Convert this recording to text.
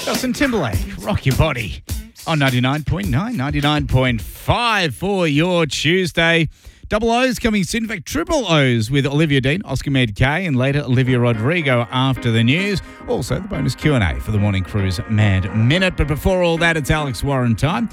Justin Timberlake, Rock Your Body on 99.9, 99.5 for your Tuesday. Double O's coming soon. In fact, triple O's with Olivia Dean, Oscar Med K, and later Olivia Rodrigo after the news. Also, the bonus Q&A for the Morning Cruise Mad Minute. But before all that, it's Alex Warren time.